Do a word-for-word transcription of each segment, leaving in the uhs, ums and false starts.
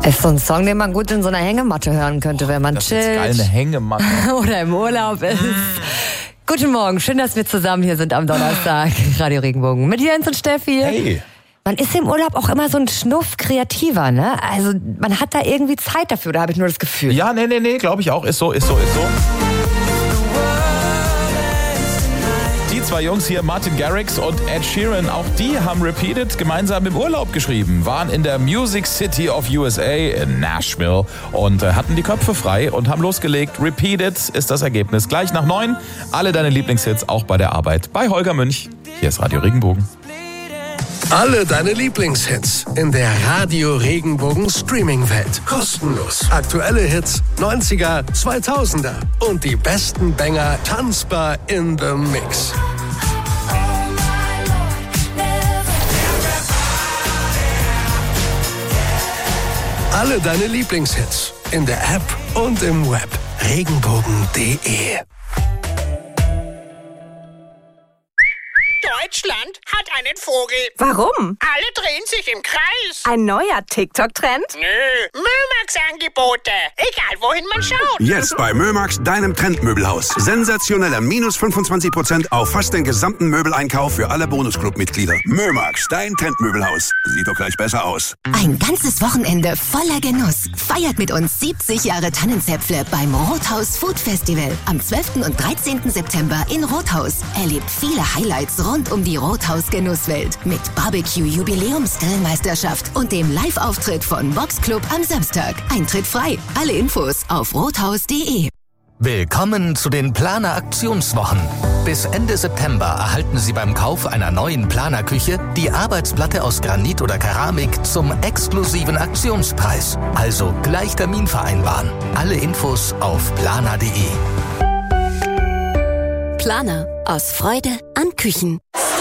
Ist so ein Song, den man gut in so einer Hängematte hören könnte, wenn man das chillt. Das ist geil, eine Hängematte. Oder im Urlaub ist. Guten Morgen, schön, dass wir zusammen hier sind am Donnerstag. Radio Regenbogen mit Jens und Steffi. Hey. Man ist im Urlaub auch immer so ein Schnuff kreativer, ne? Also man hat da irgendwie Zeit dafür, da habe ich nur das Gefühl. Ja, nee, nee, nee, glaube ich auch. Ist so, ist so, ist so. Die zwei Jungs hier, Martin Garrix und Ed Sheeran, auch die haben Repeated gemeinsam im Urlaub geschrieben, waren in der Music City of U S A in Nashville und äh, hatten die Köpfe frei und haben losgelegt. Repeated ist das Ergebnis. Gleich nach neun, alle deine Lieblingshits auch bei der Arbeit bei Holger Münch. Hier ist Radio Regenbogen. Alle deine Lieblingshits in der Radio Regenbogen Streaming-Welt. Kostenlos. Aktuelle Hits, neunziger, zweitausender und die besten Banger tanzbar in the Mix. Alle deine Lieblingshits in der App und im Web. Regenbogen punkt de. Deutschland hat einen Vogel. Warum? Alle drehen sich im Kreis. Ein neuer TikTok-Trend? Nö, Mömax-Angebote. Egal, wohin man schaut. Jetzt bei Mömax, deinem Trendmöbelhaus. Sensationeller minus fünfundzwanzig Prozent auf fast den gesamten Möbeleinkauf für alle Bonusclub-Mitglieder. Mömax, dein Trendmöbelhaus. Sieht doch gleich besser aus. Ein ganzes Wochenende voller Genuss. Feiert mit uns siebzig Jahre Tannenzäpfle beim Rothaus Food Festival. Am zwölften und dreizehnten September in Rothaus. Erlebt viele Highlights rund um die Rothaus-Genusswelt mit Barbecue-Jubiläums-Grillmeisterschaft und dem Live-Auftritt von Boxclub am Samstag. Eintritt frei. Alle Infos auf rothaus punkt de. Willkommen zu den Planer-Aktionswochen. Bis Ende September erhalten Sie beim Kauf einer neuen Planerküche die Arbeitsplatte aus Granit oder Keramik zum exklusiven Aktionspreis. Also gleich Termin vereinbaren. Alle Infos auf planer punkt de. Planer. Aus Freude an Küchen.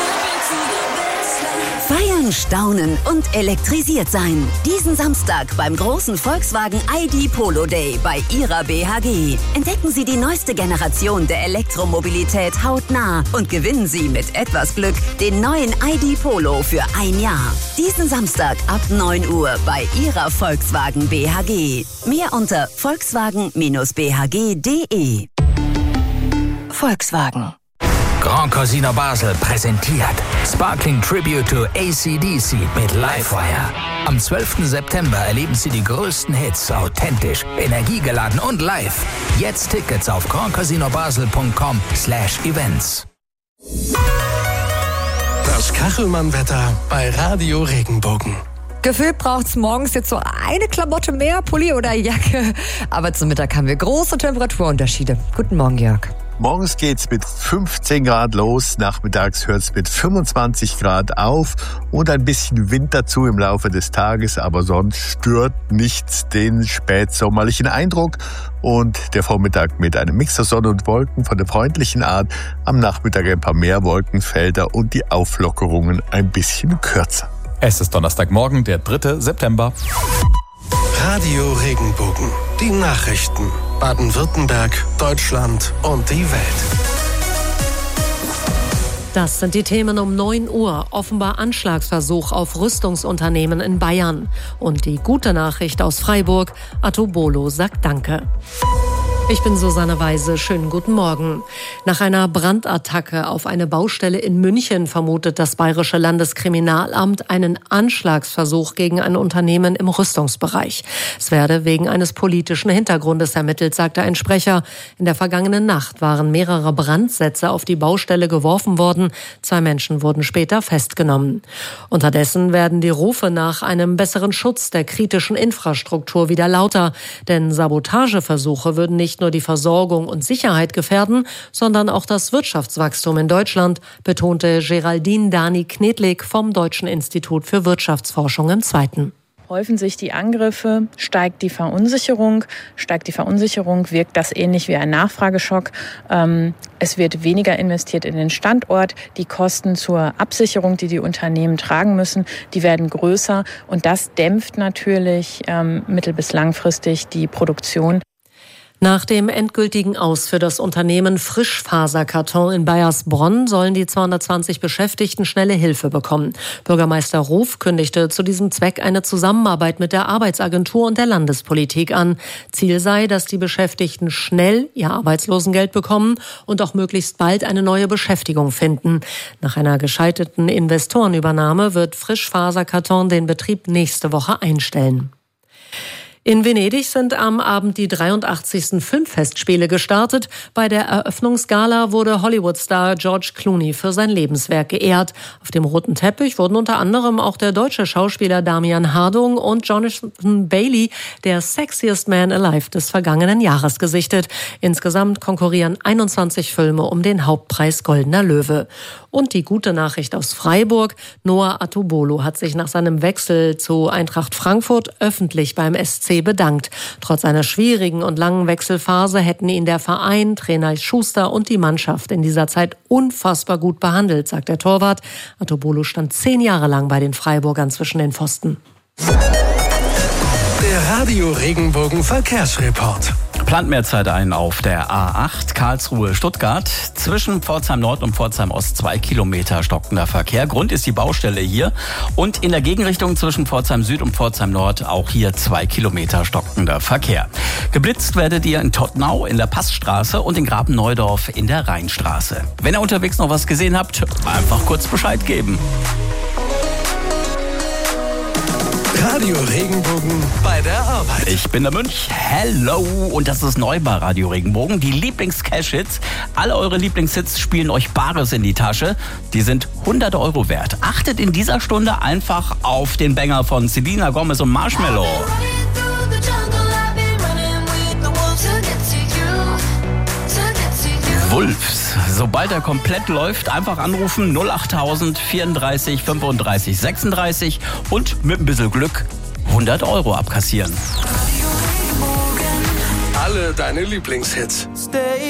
Feiern, staunen und elektrisiert sein. Diesen Samstag beim großen Volkswagen I D Polo Day bei Ihrer B H G. Entdecken Sie die neueste Generation der Elektromobilität hautnah und gewinnen Sie mit etwas Glück den neuen I D Polo für ein Jahr. Diesen Samstag ab neun Uhr bei Ihrer Volkswagen B H G. Mehr unter volkswagen Bindestrich b h g punkt de. Volkswagen. Grand Casino Basel präsentiert Sparkling Tribute to A C D C mit Livewire. Am zwölften September erleben Sie die größten Hits authentisch, energiegeladen und live. Jetzt Tickets auf grand casino basel punkt com slash events. Das Kachelmann-Wetter bei Radio Regenbogen. Gefühlt braucht's morgens jetzt so eine Klamotte mehr, Pulli oder Jacke. Aber zum Mittag haben wir große Temperaturunterschiede. Guten Morgen, Jörg. Morgens geht's mit fünfzehn Grad los, nachmittags hört's mit fünfundzwanzig Grad auf und ein bisschen Wind dazu im Laufe des Tages, aber sonst stört nichts den spätsommerlichen Eindruck und der Vormittag mit einem Mix aus Sonne und Wolken von der freundlichen Art, am Nachmittag ein paar mehr Wolkenfelder und die Auflockerungen ein bisschen kürzer. Es ist Donnerstagmorgen, der dritte September. Radio Regenbogen. Die Nachrichten. Baden-Württemberg, Deutschland und die Welt. Das sind die Themen um neun Uhr. Offenbar Anschlagsversuch auf Rüstungsunternehmen in Bayern. Und die gute Nachricht aus Freiburg. Atobolo sagt Danke. Ich bin Susanne Weise. Schönen guten Morgen. Nach einer Brandattacke auf eine Baustelle in München vermutet das Bayerische Landeskriminalamt einen Anschlagsversuch gegen ein Unternehmen im Rüstungsbereich. Es werde wegen eines politischen Hintergrundes ermittelt, sagte ein Sprecher. In der vergangenen Nacht waren mehrere Brandsätze auf die Baustelle geworfen worden. Zwei Menschen wurden später festgenommen. Unterdessen werden die Rufe nach einem besseren Schutz der kritischen Infrastruktur wieder lauter. Denn Sabotageversuche würden nicht nur die Versorgung und Sicherheit gefährden, sondern auch das Wirtschaftswachstum in Deutschland, betonte Geraldine Dani-Knedlik vom Deutschen Institut für Wirtschaftsforschung im Zweiten. Häufen sich die Angriffe, steigt die Verunsicherung. Steigt die Verunsicherung, wirkt das ähnlich wie ein Nachfrageschock. Es wird weniger investiert in den Standort. Die Kosten zur Absicherung, die die Unternehmen tragen müssen, die werden größer. Und das dämpft natürlich mittel- bis langfristig die Produktion. Nach dem endgültigen Aus für das Unternehmen Frischfaserkarton in Baiersbronn sollen die zweihundertzwanzig Beschäftigten schnelle Hilfe bekommen. Bürgermeister Ruf kündigte zu diesem Zweck eine Zusammenarbeit mit der Arbeitsagentur und der Landespolitik an. Ziel sei, dass die Beschäftigten schnell ihr Arbeitslosengeld bekommen und auch möglichst bald eine neue Beschäftigung finden. Nach einer gescheiterten Investorenübernahme wird Frischfaserkarton den Betrieb nächste Woche einstellen. In Venedig sind am Abend die dreiundachtzigsten Filmfestspiele gestartet. Bei der Eröffnungsgala wurde Hollywood-Star George Clooney für sein Lebenswerk geehrt. Auf dem roten Teppich wurden unter anderem auch der deutsche Schauspieler Damian Hardung und Jonathan Bailey, der sexiest man alive des vergangenen Jahres, gesichtet. Insgesamt konkurrieren einundzwanzig Filme um den Hauptpreis Goldener Löwe. Und die gute Nachricht aus Freiburg: Noah Atubolo hat sich nach seinem Wechsel zu Eintracht Frankfurt öffentlich beim S C bedankt. Trotz einer schwierigen und langen Wechselphase hätten ihn der Verein, Trainer Schuster und die Mannschaft in dieser Zeit unfassbar gut behandelt, sagt der Torwart. Atubolo stand zehn Jahre lang bei den Freiburgern zwischen den Pfosten. Der Radio Regenbogen Verkehrsreport. Plant mehr Zeit ein auf der A acht Karlsruhe-Stuttgart. Zwischen Pforzheim Nord und Pforzheim Ost zwei Kilometer stockender Verkehr. Grund ist die Baustelle hier. Und in der Gegenrichtung zwischen Pforzheim Süd und Pforzheim Nord auch hier zwei Kilometer stockender Verkehr. Geblitzt werdet ihr in Tottnau in der Passstraße und in Graben-Neudorf in der Rheinstraße. Wenn ihr unterwegs noch was gesehen habt, einfach kurz Bescheid geben. Radio Regenbogen bei der Arbeit. Ich bin der Münch. Hello. Und das ist neu bei Radio Regenbogen. Die Lieblings-Cash-Hits. Alle eure Lieblingshits spielen euch Bares in die Tasche. Die sind hundert Euro wert. Achtet in dieser Stunde einfach auf den Banger von Selena Gomez und Marshmello. Wolves. Sobald er komplett läuft, einfach anrufen null achttausend vierunddreißig fünfunddreißig sechsunddreißig und mit ein bisschen Glück hundert Euro abkassieren. Alle deine Lieblingshits.